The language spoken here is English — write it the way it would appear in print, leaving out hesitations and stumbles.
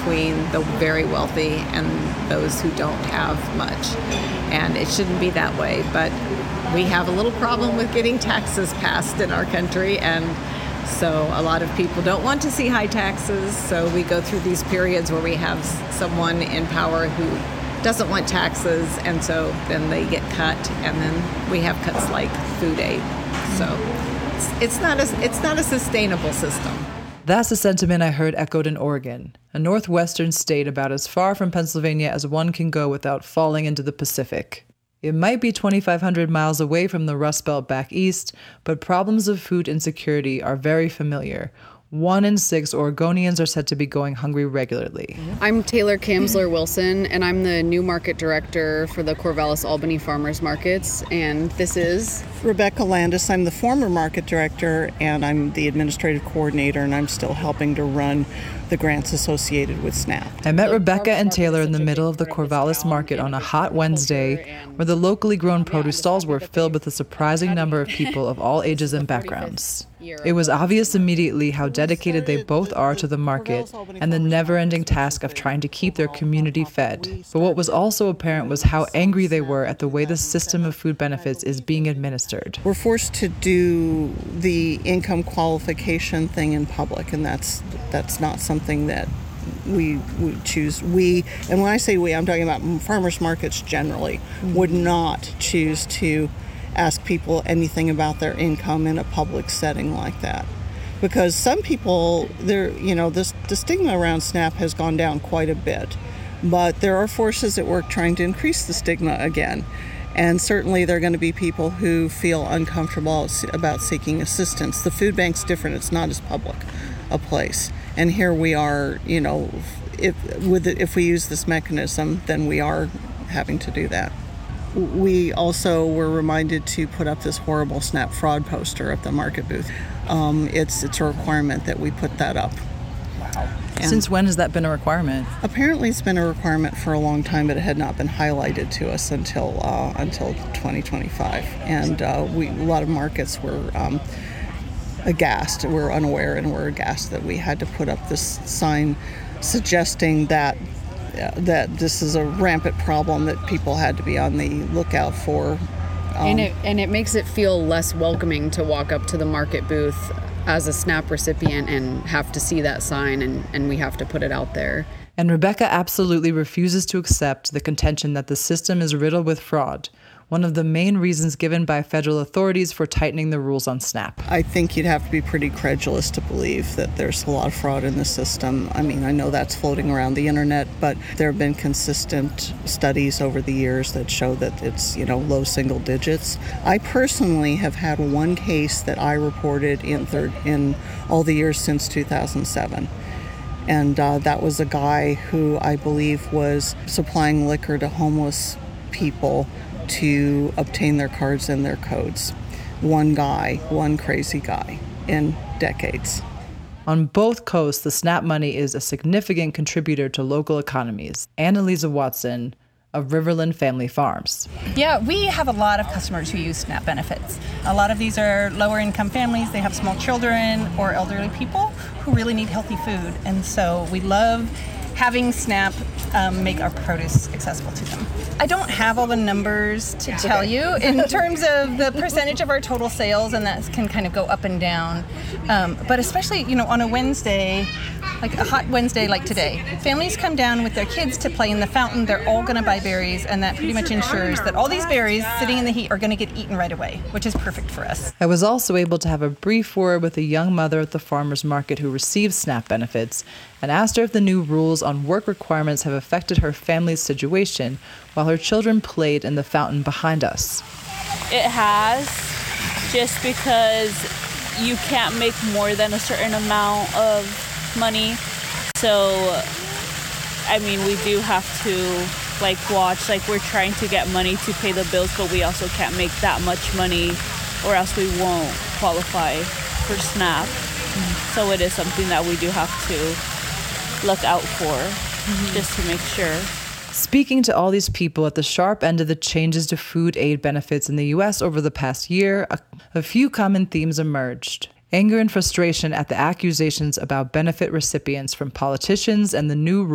between the very wealthy and those who don't have much. And it shouldn't be that way, but we have a little problem with getting taxes passed in our country, and so a lot of people don't want to see high taxes, so we go through these periods where we have someone in power who doesn't want taxes, and so then they get cut, and then we have cuts like food aid. So it's not a sustainable system. That's the sentiment I heard echoed in Oregon, a northwestern state about as far from Pennsylvania as one can go without falling into the Pacific. It might be 2,500 miles away from the Rust Belt back east, but problems of food insecurity are very familiar. 1 in 6 Oregonians are said to be going hungry regularly. I'm Taylor Kamsler Wilson, and I'm the new market director for the Corvallis Albany Farmers Markets, and this is Rebecca Landis. I'm the former market director, and I'm the administrative coordinator, and I'm still helping to run the grants associated with SNAP. I met Rebecca and Taylor in the middle of the Corvallis market on a hot Wednesday, where the locally grown produce stalls were filled with a surprising number of people of all ages and backgrounds. It was obvious immediately how dedicated they both are to the market and the never-ending task of trying to keep their community fed. But what was also apparent was how angry they were at the way the system of food benefits is being administered. We're forced to do the income qualification thing in public, and that's not something that we would choose. We, and when I say we, I'm talking about farmers markets generally, would not choose to ask people anything about their income in a public setting like that. Because some people, the stigma around SNAP has gone down quite a bit, but there are forces at work trying to increase the stigma again. And certainly there are going to be people who feel uncomfortable about seeking assistance. The food bank's different. It's not as public a place. And here we are, if we use this mechanism, then we are having to do that. We also were reminded to put up this horrible SNAP fraud poster at the market booth. It's a requirement that we put that up. Wow. Since when has that been a requirement? Apparently it's been a requirement for a long time, but it had not been highlighted to us until 2025. And a lot of markets were aghast. We're unaware and we're aghast that we had to put up this sign suggesting that this is a rampant problem that people had to be on the lookout for. And it makes it feel less welcoming to walk up to the market booth as a SNAP recipient and have to see that sign, and we have to put it out there. And Rebecca absolutely refuses to accept the contention that the system is riddled with fraud, one of the main reasons given by federal authorities for tightening the rules on SNAP. I think you'd have to be pretty credulous to believe that there's a lot of fraud in the system. I mean, I know that's floating around the internet, but there have been consistent studies over the years that show that it's, low single digits. I personally have had one case that I reported in all the years since 2007. And that was a guy who I believe was supplying liquor to homeless people to obtain their cards and their codes. One crazy guy in decades. On both coasts, the SNAP money is a significant contributor to local economies. Annalisa Watson of Riverland Family Farms. Yeah, we have a lot of customers who use SNAP benefits. A lot of these are lower income families. They have small children or elderly people who really need healthy food. And so we love having SNAP make our produce accessible to them. I don't have all the numbers to tell you in terms of the percentage of our total sales, and that can kind of go up and down. But especially, on a Wednesday, like a hot Wednesday like today, families come down with their kids to play in the fountain. They're all going to buy berries, and that pretty much ensures that all these berries sitting in the heat are going to get eaten right away, which is perfect for us. I was also able to have a brief word with a young mother at the farmer's market who receives SNAP benefits and asked her if the new rules on work requirements have affected her family's situation while her children played in the fountain behind us. It has, just because you can't make more than a certain amount of money. So, we do have to watch, we're trying to get money to pay the bills, but we also can't make that much money or else we won't qualify for SNAP. So it is something that we do have to look out for, just to make sure. Speaking to all these people at the sharp end of the changes to food aid benefits in the U.S. over the past year, a few common themes emerged. Anger and frustration at the accusations about benefit recipients from politicians and the new